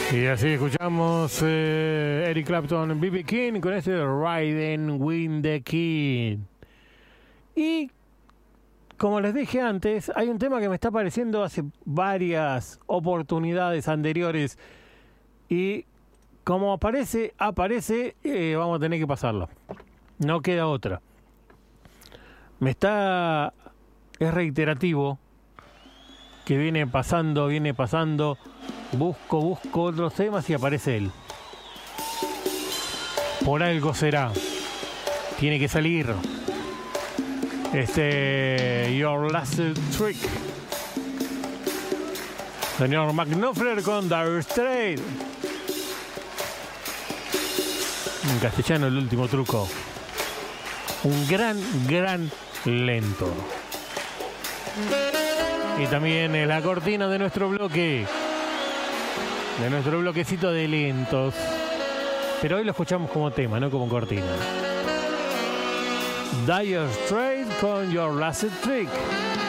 Y así escuchamos Eric Clapton, B.B. King con este Riding with the King. Y como les dije antes, hay un tema que me está apareciendo hace varias oportunidades anteriores y como aparece, vamos a tener que pasarlo. No queda otra. Es reiterativo que viene pasando. Busco otros temas y aparece él. Por algo será. Tiene que salir. Your Last Trick. Señor Mark Knopfler con Dire Straits. En castellano, el último truco. Un gran lento. Y también la cortina de nuestro bloque. De nuestro bloquecito de lentos. Pero hoy lo escuchamos como tema, no como cortina. Dire Straits con Your Last Trick.